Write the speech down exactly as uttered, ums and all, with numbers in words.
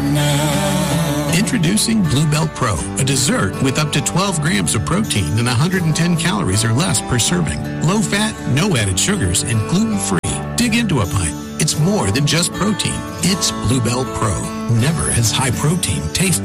Introducing Bluebell Pro, a dessert with up to twelve grams of protein and one hundred ten calories or less per serving. Low fat, no added sugars, and gluten-free. Dig into a pint. It's more than just protein. It's Bluebell Pro. Never has high protein tasted